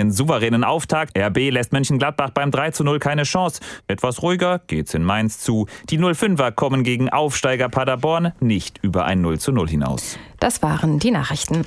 einen souveränen Auftakt. RB lässt Mönchengladbach beim 3:0 keine Chance. Etwas ruhiger geht's in Mainz zu. Die 05er kommen gegen Aufsteiger Paderborn nicht über ein 0:0 hinaus. Das waren die Nachrichten.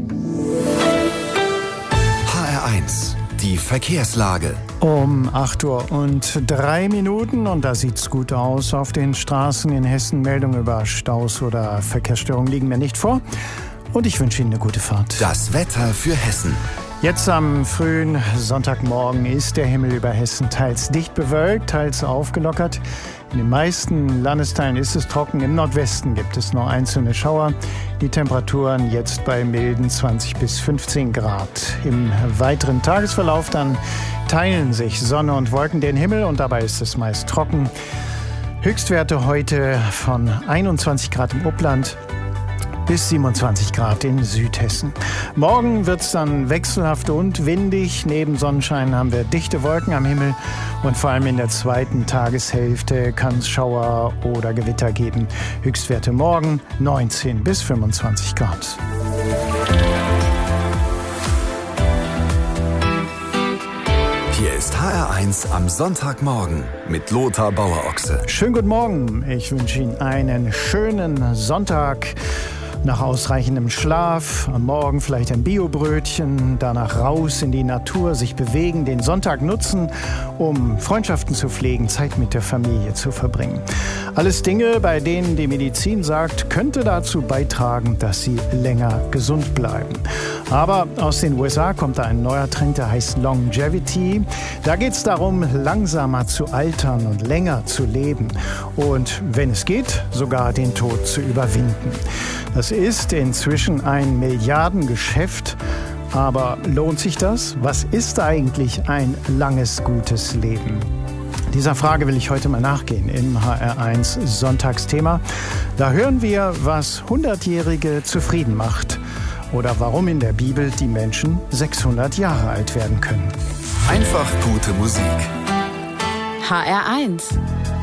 HR1, die Verkehrslage. Um 8:03 Uhr und da sieht's gut aus auf den Straßen in Hessen. Meldungen über Staus oder Verkehrsstörungen liegen mir nicht vor. Und ich wünsche Ihnen eine gute Fahrt. Das Wetter für Hessen. Jetzt am frühen Sonntagmorgen ist der Himmel über Hessen teils dicht bewölkt, teils aufgelockert. In den meisten Landesteilen ist es trocken. Im Nordwesten gibt es noch einzelne Schauer. Die Temperaturen jetzt bei milden 20 bis 15 Grad. Im weiteren Tagesverlauf dann teilen sich Sonne und Wolken den Himmel und dabei ist es meist trocken. Höchstwerte heute von 21 Grad im Upland bis 27 Grad in Südhessen. Morgen wird es dann wechselhaft und windig. Neben Sonnenschein haben wir dichte Wolken am Himmel und vor allem in der zweiten Tageshälfte kann es Schauer oder Gewitter geben. Höchstwerte morgen 19 bis 25 Grad. Hier ist HR1 am Sonntagmorgen mit Lothar Bauer-Ochse. Schönen guten Morgen. Ich wünsche Ihnen einen schönen Sonntag. Nach ausreichendem Schlaf, am Morgen vielleicht ein Biobrötchen, danach raus in die Natur, sich bewegen, den Sonntag nutzen, um Freundschaften zu pflegen, Zeit mit der Familie zu verbringen. Alles Dinge, bei denen die Medizin sagt, könnte dazu beitragen, dass sie länger gesund bleiben. Aber aus den USA kommt da ein neuer Trend, der heißt Longevity. Da geht es darum, langsamer zu altern und länger zu leben. Und wenn es geht, sogar den Tod zu überwinden. Das ist inzwischen ein Milliardengeschäft. Aber lohnt sich das? Was ist eigentlich ein langes, gutes Leben? Dieser Frage will ich heute mal nachgehen im HR1 Sonntagsthema. Da hören wir, was 100-Jährige zufrieden macht. Oder warum in der Bibel die Menschen 600 Jahre alt werden können. Einfach gute Musik. HR1